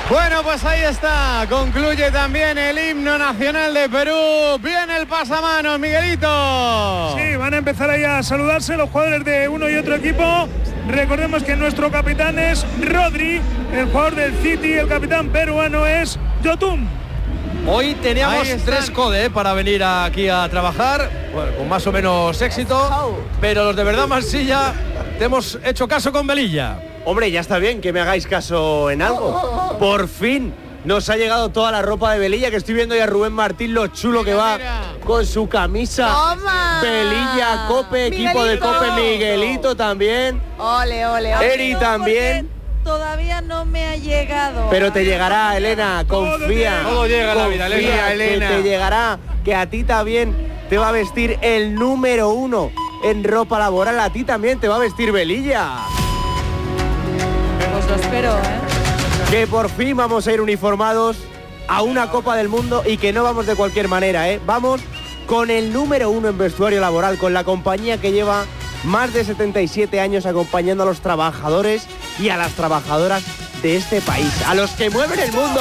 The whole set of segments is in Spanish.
Bueno, pues ahí está, concluye también el himno nacional de Perú. Viene el pasamanos, Miguelito. Sí, van a empezar ahí a saludarse los jugadores de uno y otro equipo. Recordemos que nuestro capitán es Rodri, el jugador del City, el capitán peruano es Yotun. Hoy teníamos 3 codes para venir aquí a trabajar, bueno, con más o menos éxito, pero los de verdad Mansilla te hemos hecho caso con Velilla. Hombre, ya está bien que me hagáis caso en algo. Por fin nos ha llegado toda la ropa de Velilla, que estoy viendo ya a Rubén Martín lo chulo que va con su camisa. ¡Toma! Velilla, Cope, equipo de Cope, Miguelito también. Ole, ole, ole. Eri también. Todavía no me ha llegado. Pero te llegará, Elena, confía. Todo llega en la vida, Elena. Que te llegará, que a ti también te va a vestir el número 1 en ropa laboral. A ti también te va a vestir Velilla. Pues lo espero, Que por fin vamos a ir uniformados a una Copa del Mundo y que no vamos de cualquier manera, Vamos con el número 1 en vestuario laboral, con la compañía que lleva más de 77 años acompañando a los trabajadores y a las trabajadoras de este país, a los que mueven el mundo.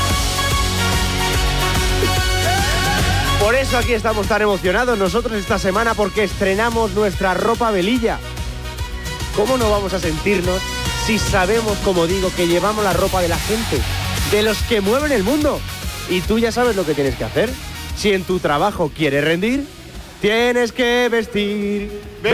Por eso aquí estamos tan emocionados nosotros esta semana, porque estrenamos nuestra ropa Velilla. ¿Cómo no vamos a sentirnos si sabemos, como digo, que llevamos la ropa de la gente, de los que mueven el mundo? Y tú ya sabes lo que tienes que hacer. Si en tu trabajo quieres rendir, tienes que vestir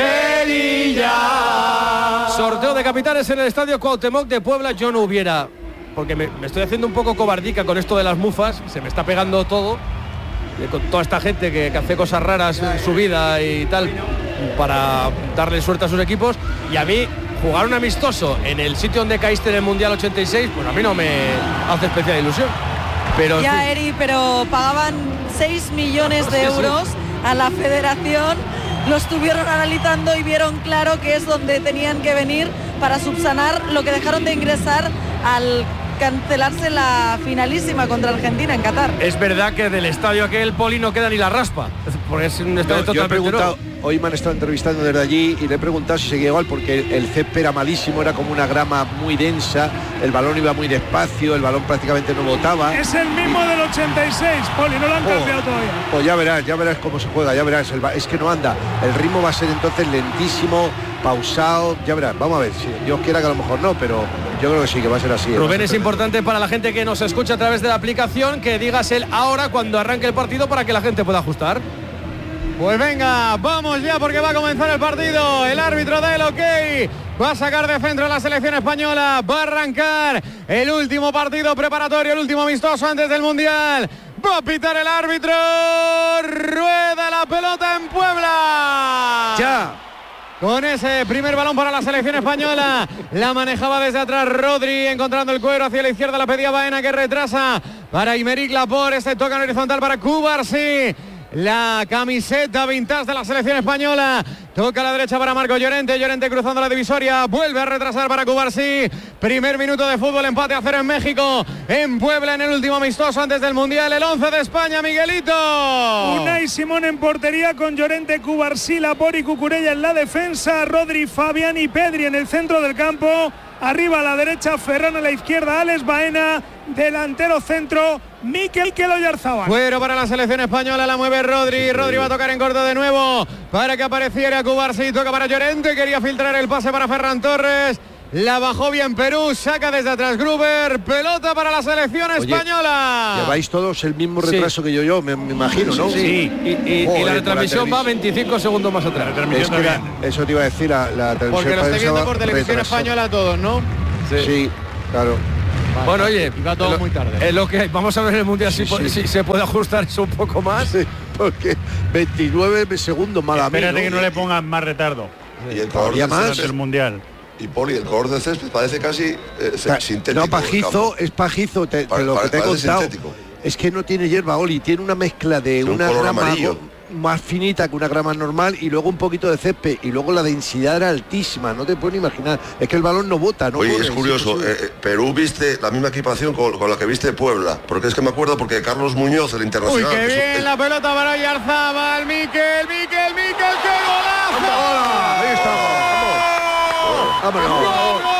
Velilla. Sorteo de capitanes en el Estadio Cuauhtémoc de Puebla. Yo no hubiera, porque me estoy haciendo un poco cobardica con esto de las mufas, se me está pegando todo, con toda esta gente que hace cosas raras en su vida y tal, para darle suerte a sus equipos, y a mí jugar un amistoso en el sitio donde caíste en el Mundial 86, pues a mí no me hace especial ilusión. Pero ya, sí. Eri, pero pagaban 6 millones de euros a la federación, lo estuvieron analizando y vieron claro que es donde tenían que venir para subsanar lo que dejaron de ingresar al cancelarse la finalísima contra Argentina en Qatar. Es verdad que del estadio aquel, Poli, no queda ni la raspa, porque es un estadio yo he totalmente preguntado, nuevo. hoy me han estado entrevistando desde allí y le he preguntado si seguía igual, porque el césped era malísimo, era como una grama muy densa, el balón iba muy despacio, el balón prácticamente no botaba. Es el mismo del 86, Poli, no lo han cambiado todavía. Pues ya verás cómo se juega, ya verás, es que no anda, el ritmo va a ser entonces lentísimo, pausado, ya verás, vamos a ver, si Dios quiera que a lo mejor no, pero yo creo que sí, que va a ser así. Rubén, es importante para la gente que nos escucha a través de la aplicación que digas el ahora cuando arranque el partido para que la gente pueda ajustar. Pues venga, vamos ya porque va a comenzar el partido. El árbitro da el ok. Va a sacar de centro a la selección española. Va a arrancar el último partido preparatorio, el último amistoso antes del Mundial. Va a pitar el árbitro. Rueda la pelota en Puebla. Ya. Con ese primer balón para la selección española. La manejaba desde atrás Rodri, encontrando el cuero hacia la izquierda. La pedía Baena, que retrasa para Aymeric Laporte. Este toca en horizontal para Cubarsí. La camiseta vintage de la selección española. Toca a la derecha para Marco Llorente. Llorente cruzando la divisoria. Vuelve a retrasar para Cubarsí. Primer minuto de fútbol. Empate a 0 en México. En Puebla en el último amistoso antes del Mundial. El 11 de España, Miguelito. Unai Simón en portería con Llorente, Cubarsí, Laporte y Cucurella en la defensa. Rodri, Fabián y Pedri en el centro del campo. Arriba a la derecha, Ferran a la izquierda, Alex Baena, delantero centro, Mikel Oyarzabal. Fuero para la selección española, la mueve Rodri. Rodri va a tocar en corto de nuevo para que apareciera Cubarsí. Toca para Llorente, quería filtrar el pase para Ferran Torres. La bajó bien Perú, saca desde atrás Gruber, pelota para la selección española. Lleváis todos el mismo retraso que yo, me imagino, ¿no? Sí, y la retransmisión va 25 segundos más atrás. Es que eso te iba a decir, la televisión. Porque lo estoy viendo por televisión española todos, ¿no? Sí, claro. Vale. Bueno, oye, va todo muy tarde. Es lo que hay. Vamos a ver en el Mundial si se puede ajustar eso un poco más. Sí, porque 29 segundos malamente. Espérate que no le pongan más retardo. Y el color del más el Mundial. Y Poli, el color del césped parece casi sintético. No, pajizo, es pajizo, lo que te he contado. Sintético. Es que no tiene hierba, Oli, tiene una mezcla de una grama más finita que una grama normal y luego un poquito de césped y luego la densidad era altísima, no te puedes ni imaginar. Es que el balón no bota, ¿no? Oye, corre, es curioso, Perú viste la misma equipación con la que viste Puebla, porque es que me acuerdo porque Carlos Muñoz, el internacional... Uy, qué bien, la pelota para Oyarzabal, Mikel, qué golazo. Ahí está. Vámonos.